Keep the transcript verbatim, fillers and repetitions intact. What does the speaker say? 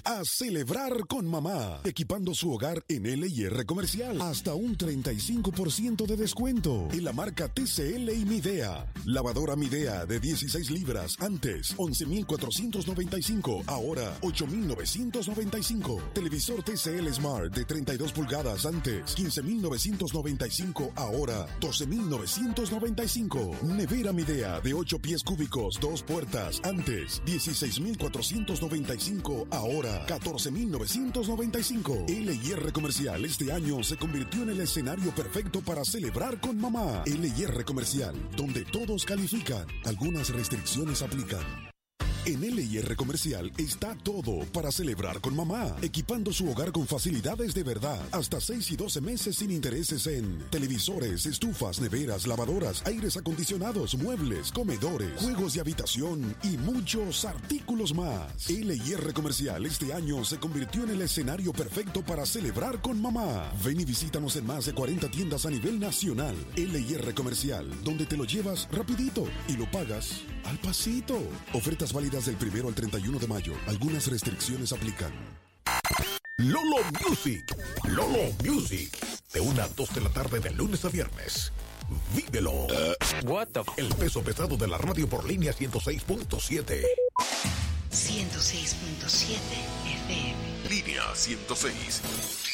a celebrar con mamá, equipando su hogar en L y R Comercial. Hasta un treinta y cinco por ciento de descuento en la marca T C L y Midea. Lavadora Midea de dieciséis libras, antes once mil cuatrocientos noventa y cinco, ahora ocho mil novecientos noventa y cinco. Televisor T C L Smart de treinta y dos pulgadas, antes quince mil novecientos noventa y cinco, ahora doce mil novecientos noventa y cinco. Nevera Midea de ocho pies cúbicos, dos puertas, antes dieciséis mil cuatrocientos noventa y cinco, ahora catorce mil novecientos noventa y cinco. L y R Comercial este año se convirtió en el escenario perfecto para celebrar con mamá. L y R Comercial, donde todos califican. Algunas restricciones aplican. En L y R Comercial está todo para celebrar con mamá, equipando su hogar con facilidades de verdad, hasta seis y doce meses sin intereses en televisores, estufas, neveras, lavadoras, aires acondicionados, muebles, comedores, juegos de habitación y muchos artículos más. L y R Comercial este año se convirtió en el escenario perfecto para celebrar con mamá. Ven y visítanos en más de cuarenta tiendas a nivel nacional. L y R Comercial, donde te lo llevas rapidito y lo pagas al pasito. Ofertas válidas del primero al treinta y uno de mayo. Algunas restricciones aplican. Lolo Music. Lolo Music. De una a dos de la tarde de lunes a viernes. Vívelo. Uh, What the f- El peso pesado de la radio por línea ciento seis punto siete. ciento seis punto siete F M. Línea ciento seis.